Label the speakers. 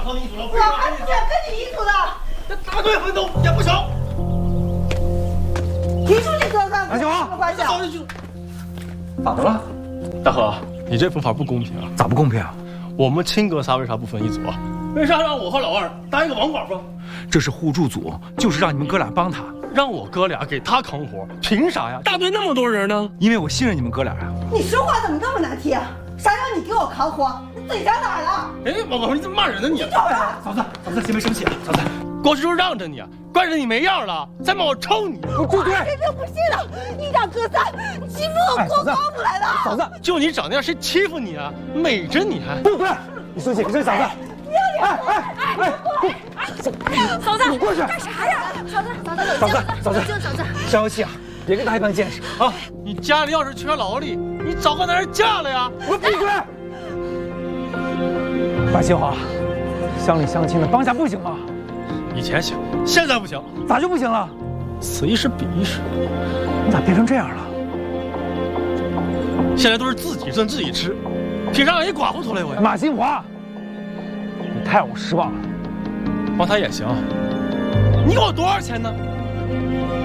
Speaker 1: 和你组了，
Speaker 2: 我还不想跟你一组的。
Speaker 1: 这大队奋斗也不行。
Speaker 2: 提出去哥哥，
Speaker 3: 安庆华，
Speaker 2: 什么关系啊？
Speaker 1: 早就去。
Speaker 3: 咋的了？
Speaker 1: 大河，你这分法不公平啊！
Speaker 3: 咋不公平啊？
Speaker 1: 我们亲哥仨为啥不分一组啊？为啥让我和老二当一个网管不？
Speaker 3: 这是互助组，就是让你们哥俩帮他。
Speaker 1: 让我哥俩给他扛活，凭啥呀？大队那么多人呢？
Speaker 3: 因为我信任你们哥俩呀。
Speaker 2: 你说话怎么那么难听啊？啥让你给我扛活？你嘴长哪儿了？
Speaker 1: 哎，王宝，你怎么骂人呢你？
Speaker 3: 嫂子，先别生气啊，嫂子。
Speaker 1: 过去就让着你，怪着你没样了，再骂我抽你！
Speaker 3: 不对，
Speaker 2: 真的不信了！你让哥仨欺负我过高不来了！
Speaker 3: 嫂子，
Speaker 1: 就你长那样，谁欺负你啊？美着你还？
Speaker 3: 不对，你生气，这嫂子。
Speaker 2: 嫂子，
Speaker 3: 你过去
Speaker 2: 干啥呀？
Speaker 3: 嫂子，消消气啊，别跟他一般见识啊！
Speaker 1: 你家里要是缺劳力，你找个男人嫁了呀！
Speaker 3: 我闭嘴！马清华，乡里乡亲的帮下不行吗？
Speaker 1: 以前行，现在不行。
Speaker 3: 咋就不行了？
Speaker 1: 此一时彼一时，
Speaker 3: 你咋变成这样了？
Speaker 1: 现在都是自己挣自己吃，凭啥让一寡妇拖累我呀？
Speaker 3: 马新华，你太让我失望了。
Speaker 1: 帮他也行，你给我多少钱呢？